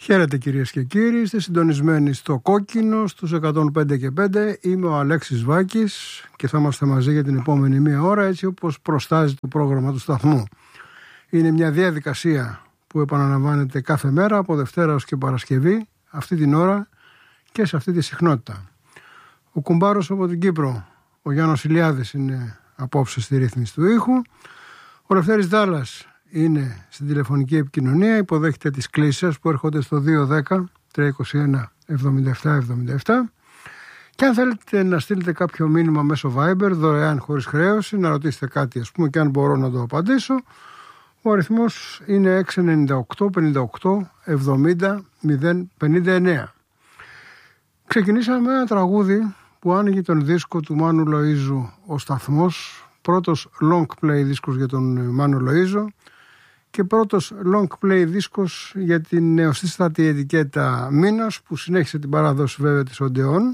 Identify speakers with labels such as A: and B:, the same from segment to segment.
A: Χαίρετε κυρίες και κύριοι, είστε συντονισμένοι στο Κόκκινο στους 105 και 5. Είμαι ο Αλέξης Βάκης και θα είμαστε μαζί για την επόμενη μία ώρα, έτσι όπως προστάζει το πρόγραμμα του σταθμού. Είναι μια διαδικασία που επαναλαμβάνεται κάθε μέρα από Δευτέρα ως και Παρασκευή, αυτή την ώρα και σε αυτή τη συχνότητα. Ο κουμπάρος από την Κύπρο, ο Γιάννος Ηλιάδης, είναι απόψε στη ρύθμιση του ήχου. Ο Λευτέρης Δάλλας είναι στην τηλεφωνική επικοινωνία, υποδέχεται τις κλήσεις που έρχονται στο 210-321-7777. Και αν θέλετε να στείλετε κάποιο μήνυμα μέσω Viber, δωρεάν, χωρίς χρέωση, να ρωτήσετε κάτι, ας πούμε, και αν μπορώ να το απαντήσω, ο αριθμός είναι 698-58-70-059. Ξεκινήσαμε ένα τραγούδι που άνοιγε τον δίσκο του Μάνου Λοΐζου ο σταθμός, πρώτος long play δίσκος για τον Μάνο Λοΐζο και πρώτος long play δίσκος για την νεοσύστατη ετικέτα Μήνας, που συνέχισε την παράδοση βέβαια της Οντεόν.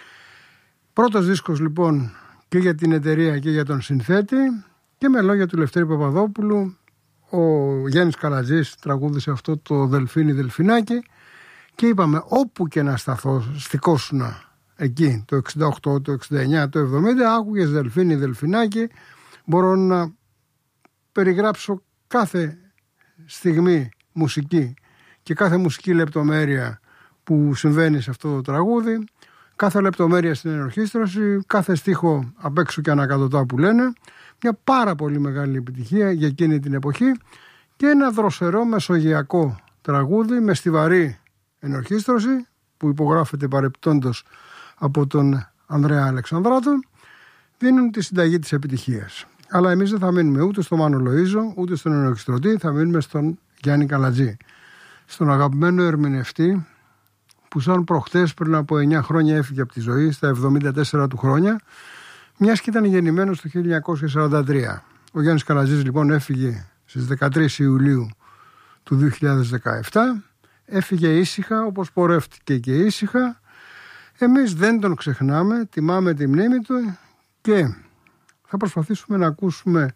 A: Πρώτος δίσκος λοιπόν και για την εταιρεία και για τον συνθέτη, και με λόγια του Λευτέρη Παπαδόπουλου. Ο Γιάννης Καλατζής τραγούδισε αυτό το Δελφίνι Δελφινάκι και είπαμε όπου και να σταθώστηκόσουνα εκεί το 68, το 69, το 70, άκουγες Δελφίνι Δελφινάκι. Μπορώ να περιγράψω κάθε στιγμή μουσική και κάθε μουσική λεπτομέρεια που συμβαίνει σε αυτό το τραγούδι, κάθε λεπτομέρεια στην ενορχήστρωση, κάθε στίχο απ' έξω και ανακατοτά που λένε. Μια πάρα πολύ μεγάλη επιτυχία για εκείνη την εποχή και ένα δροσερό μεσογειακό τραγούδι με στιβαρή ενορχήστρωση που υπογράφεται παρεπτόντως από τον Ανδρέα Αλεξανδράτο, δίνουν τη συνταγή της επιτυχίας. Αλλά εμείς δεν θα μείνουμε ούτε στο Μάνο Λοΐζο ούτε στον ενορχιστρωτή, θα μείνουμε στον Γιάννη Καλατζή, στον αγαπημένο ερμηνευτή που σαν προχτές πριν από 9 χρόνια έφυγε από τη ζωή στα 74 του χρόνια, μιας και ήταν γεννημένος το 1943. Ο Γιάννης Καλατζής λοιπόν έφυγε στις 13 Ιουλίου του 2017, έφυγε ήσυχα όπως πορεύτηκε και ήσυχα. Εμείς δεν τον ξεχνάμε, τιμάμε τη μνήμη του και θα προσπαθήσουμε να ακούσουμε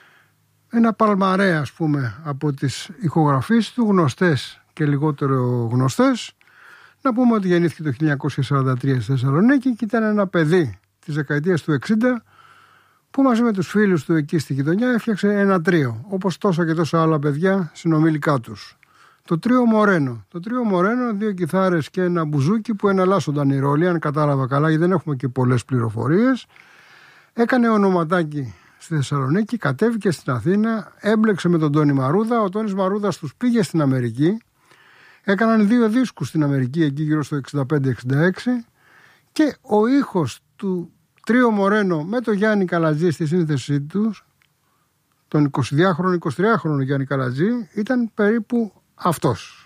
A: ένα παλμαρέ, ας πούμε, από τις ηχογραφίες του, γνωστές και λιγότερο γνωστές. Να πούμε ότι γεννήθηκε το 1943 στη Θεσσαλονίκη και ήταν ένα παιδί της δεκαετίας του 60 που μαζί με τους φίλους του εκεί στη γειτονιά έφτιαξε ένα τρίο, όπως τόσα και τόσα άλλα παιδιά συνομιλικά τους. Το τρίο Μορένο. Το τρίο Μορένο, 2 κιθάρες και ένα μπουζούκι που εναλλάσσονταν οι ρόλοι, αν κατάλαβα καλά, γιατί δεν έχουμε και πολλές πληροφορίες. Έκανε ονοματάκι στη Θεσσαλονίκη, κατέβηκε στην Αθήνα, έμπλεξε με τον Τόνι Μαρούδα. Ο Τόνις Μαρούδας τους πήγε στην Αμερική. Έκαναν 2 δίσκους στην Αμερική εκεί γύρω στο 65-66 και ο ήχος του τρίο Μορένο με τον Γιάννη Καλατζή στη σύνθεσή τους, τον 22χρονο, 23χρονο Γιάννη Καλατζή, ήταν περίπου αυτός.